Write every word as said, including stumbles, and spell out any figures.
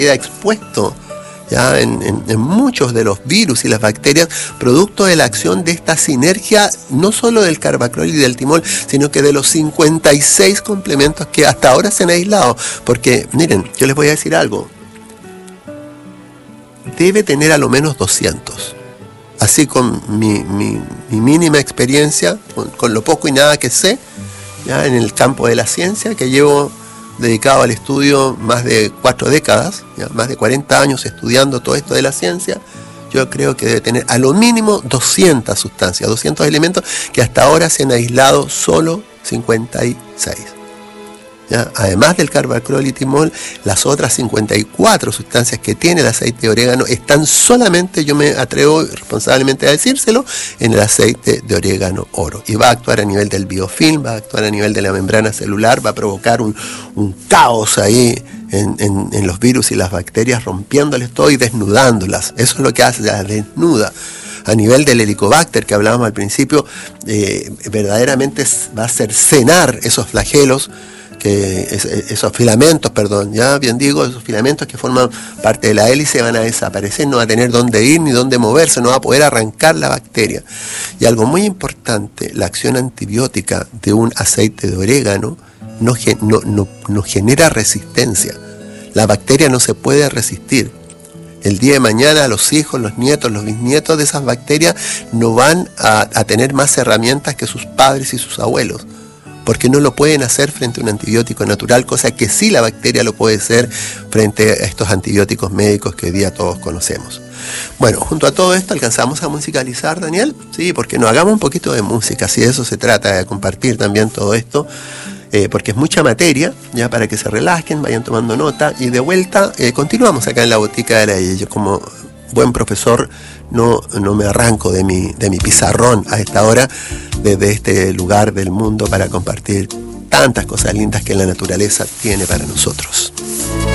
queda expuesto ya en, en, en muchos de los virus y las bacterias, producto de la acción de esta sinergia, no solo del carbacrol y del timol, sino que de los cincuenta y seis complementos que hasta ahora se han aislado. Porque, miren, yo les voy a decir algo, debe tener a lo menos doscientos. Así con mi, mi, mi mínima experiencia, con, con lo poco y nada que sé, ya en el campo de la ciencia, que llevo dedicado al estudio más de cuatro décadas, ya, más de cuarenta años estudiando todo esto de la ciencia, yo creo que debe tener a lo mínimo doscientas sustancias, doscientos elementos, que hasta ahora se han aislado solo cincuenta y seis. ¿Ya? Además del carbacrol y timol, las otras cincuenta y cuatro sustancias que tiene el aceite de orégano están solamente, yo me atrevo responsablemente a decírselo, en el aceite de orégano oro. Y va a actuar a nivel del biofilm, va a actuar a nivel de la membrana celular, va a provocar un, un caos ahí en, en, en los virus y las bacterias, rompiéndoles todo y desnudándolas. Eso es lo que hace, las desnuda. A nivel del helicobacter que hablábamos al principio, eh, verdaderamente va a hacer cenar esos flagelos, que es, esos filamentos, perdón, ya bien digo, esos filamentos que forman parte de la hélice van a desaparecer, no va a tener dónde ir ni dónde moverse, no va a poder arrancar la bacteria. Y algo muy importante, la acción antibiótica de un aceite de orégano no, no, no, no genera resistencia. La bacteria no se puede resistir. El día de mañana los hijos, los nietos, los bisnietos de esas bacterias no van a, a tener más herramientas que sus padres y sus abuelos, porque no lo pueden hacer frente a un antibiótico natural, cosa que sí la bacteria lo puede hacer frente a estos antibióticos médicos que hoy día todos conocemos. Bueno, junto a todo esto alcanzamos a musicalizar, Daniel, sí, porque nos hagamos un poquito de música, si de eso se trata, de compartir también todo esto, eh, porque es mucha materia, ya para que se relajen, vayan tomando nota, y de vuelta eh, continuamos acá en la Botica de la Yeye. Yo como buen profesor no, no me arranco de mi, de mi pizarrón a esta hora, desde este lugar del mundo, para compartir tantas cosas lindas que la naturaleza tiene para nosotros.